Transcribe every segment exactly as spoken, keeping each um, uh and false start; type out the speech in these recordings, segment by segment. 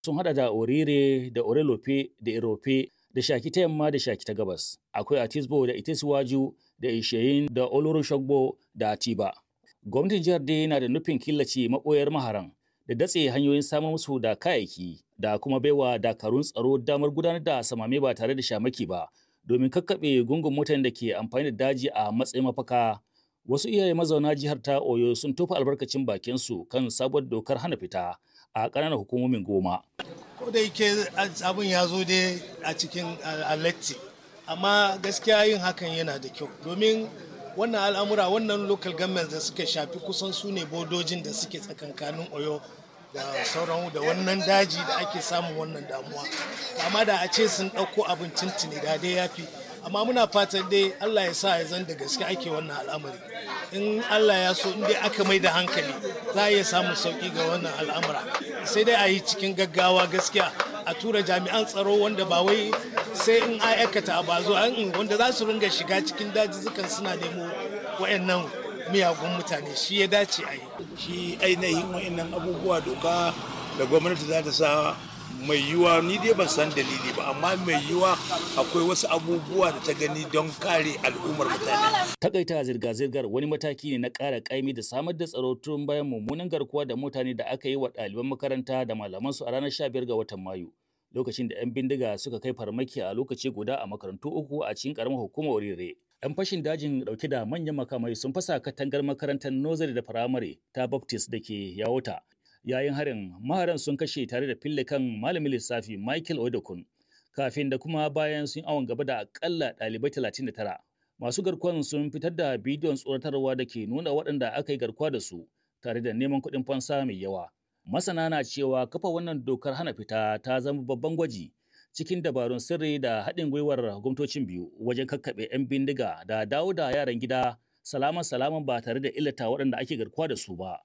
sun hada da Orire da Orelope da Irope da Shaki ta yamma da Shaki ta gabas. Akwai Atisbo da Itesiwaju da Isheyin da Olorunshogbo da Atiba. Gwamnatin jihar dai na da nufin killace maɓoyar maharan da datse hanyoyin samar musu da kayayyaki da kuma baiwa dakarun tsaro damar gudanar da samame ba tare da shamaki ba domin kakkaɓe gungun mutanen da ke amfani da daji a matsayin mafaka. Wasu iyaye mazauna jihar ta Oyo sun tofa albarkacin bakinsu kan sabuwar dokar hana fita a ƙananan hukumomin goma. Ko da yake abin ya zo dai a cikin alatti, amma gaskiya yin hakan yana da kyau domin wannan al'amura wannan local government da suka shafi kusan su ne bodojin da suke tsakankanin Oyo da sauran da wannan daji da ake samun wannan damuwa. Amma da a ce sun ɗauko abin tuntuni da dai ya fi. Amma muna fatan dai Allah ya sa ya zan da gaske ake wannan al'amari. In Allah ya so in dai aka mai da hankali za a iya samun sauki ga wannan al'amura. Sai dai a yi cikin gaggawa gaskiya a tura jami'an tsaro wanda ba wai sai in aikata a bazo wanda za su ringa shiga cikin dajizukan suna nemo wayannan miyagun mutane shi ya dace a yi. Shi ainihin wayannan abubuwa doka da gwamnati za ta sa mai yiwa ni dai ban san dalili ba amma mai yiwa akwai wasu abubuwa da ta gani don kare al'ummar mutane. Takaita zirga-zirgar wani mataki ne na ƙara ƙaimi da samar da tsaro tun bayan mummunan garkuwa da mutane da aka yi wa ɗaliban makaranta da malamansu a ranar sha biyar ga watan Mayu. Lokacin da 'yan bindiga suka kai farmaki a lokaci guda a makarantu uku a cikin ƙaramar hukumar Orire. 'Yan fashin dajin ɗauke da manyan makamai sun fasa katangar makarantar nursery da firamare ta Baptist da ke Yawota. Yayin harin maharan sun kashe tare da fille kan malamin lissafi Michael Odokun kafin da kuma bayan sun awon gaba da akalla ɗalibai talatin da tara. Masu garkuwan sun fitar da bidiyon tsoratarwa da ke nuna waɗanda aka yi garkuwa da su tare da neman kuɗin fansa mai yawa. Masana na cewa kafa wannan dokar hana fita ta zama babban gwaji cikin dabarun sirri da haɗin gwiwar gwamnatocin biyu wajen kakkaɓe 'yan bindiga da dawo da yaran gida salaman salaman ba tare da illata waɗanda ake garkuwa da su ba.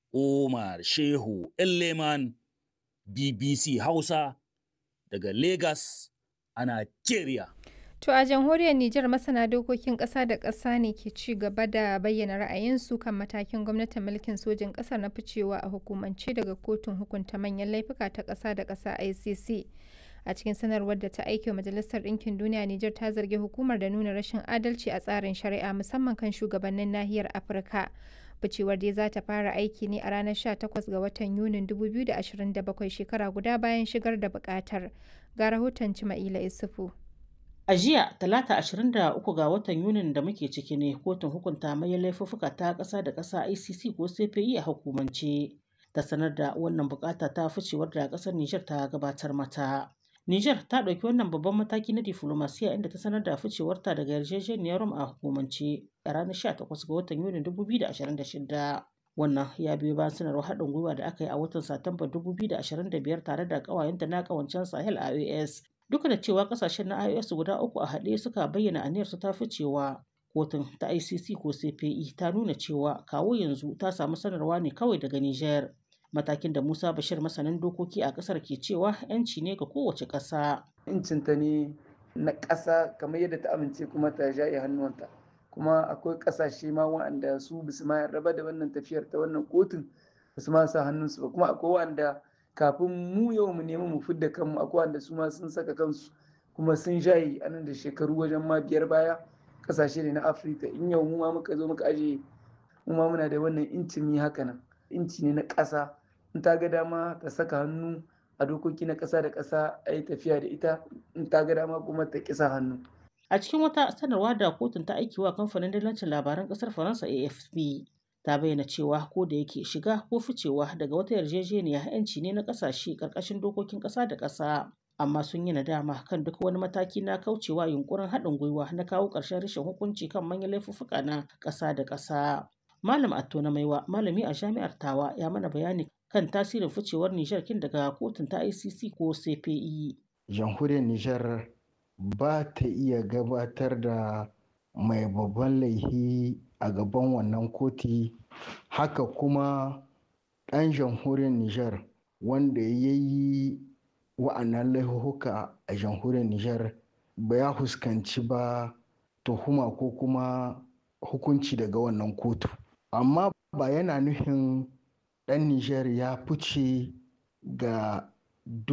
Umar Shehu Elleman, B B C Hausa daga Lagos a Najeriya. To a jamhuriyar Nijar masana dokokin ƙasa da ƙasa ne ke ci gaba da bayyana ra'ayinsu kan matakin gwamnatin mulkin sojin ƙasar na ficewa a hukumance daga kotun hukunta manyan laifuka ta ƙasa da ƙasa I C C. A cikin sanarwar da ta aike wa Majalisar Ɗinkin Duniya, Nijar ta zargi hukumar da nuna rashin adalci a tsarin shari'a musamman kan shugabannin nahiyar Afirka. Ficewar dai za ta fara aiki ne a ranar sha takwas ga watan Yunin dubu biyu da ashirin da bakwai shekara guda bayan shigar da buƙatar. Ga rahoton Cima'ila Isufu. A jiya talata ashirin da uku ga watan Yunin da muke ciki ne kotun hukunta manyan laifuffuka ta ƙasa da ƙasa I C C ko C P I a hukumance ta sanar da wannan bukata ta ficewar da ƙasar Nijar ta gabatar mata. Nijar ta ɗauki wannan babban mataki na diflomasiya inda ta sanar da ficewarta daga yarjejeniyar Rome a hukumance a ranar sha takwas ga watan Yunin dubu biyu da ashirin da shida. Wannan ya biyo bayan sanarwar haɗin gwiwa da aka yi a watan Satumba dubu biyu da ashirin da biyar tare da ƙawayenta na ƙawancen Sahel I O S. Duka da cewa ƙasashen na I O S guda uku a haɗe suka bayyana aniyarsu ta ficewa, kotun ta I C C ko C P I ta nuna cewa kawo yanzu ta samu sanarwa ne kawai daga Nijar. Matakin da Musa Bashir masanin dokoki a ƙasar ke cewa 'yanci ne ga kowace ƙasa. Incinta ne na ƙasa kamar yadda ta amince kuma ta jaye hannuwanta. Kuma akwai ƙasashe ma waɗanda su bisu ma raba da wannan tafiyar ta wannan kotun basu ma sa hannunsu ba, kuma akwai waɗanda kafin mu yau mu nemi mu fidda kanmu akwai waɗanda su ma sun saka kansu kuma sun jaye a nan da shekaru wajen ma biyar baya. Ƙasashe ne na Afirka, in yau mu ma muka zo muka aje mu ma muna da wannan incin haka nan, inci ne na ƙasa. In ta ga dama ta saka hannu a dokoki na ƙasa da ƙasa a yi tafiya da ita, in ta ga dama kuma ta kisa hannu. A cikin wata sanarwa da kotun ta aiki wa kamfanin dalancin labaran ƙasar Faransa A F P ta bayyana cewa ko da yake shiga ko ficewa daga wata yarjejeniya 'yanci ne na ƙasashe ƙarƙashin dokokin ƙasa da ƙasa, amma sun yi nadama kan duk wani mataki na kaucewa yunkurin haɗin gwiwa na kawo ƙarshen rashin hukunci kan manyan laifuffuka na ƙasa da ƙasa. Malam Atto na Maiwa, malami a jami'ar Tawa, ya mana bayani kan tasirin ficewar Nijar kin daga kotun ta I C C ko C P I. Jamhuriyar Nijar ba ta iya gabatar da mai babban laifi a gaban wannan koti, haka kuma ɗan jamhuriyar Nijar wanda ya yi wa'annan laifuka a jamhuriyar Nijar ba ya fuskanci ba tuhuma ko kuma hukunci daga wannan kotu. Amma ba yana nufin ɗan Nijar ya fice ga duk